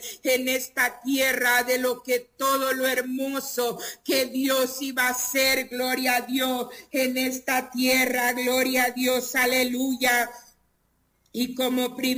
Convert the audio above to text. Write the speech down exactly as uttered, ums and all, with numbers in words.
en esta tierra de lo que todo lo hermoso que Dios iba a hacer, gloria a Dios, en esta tierra, gloria a Dios, aleluya. Y como primer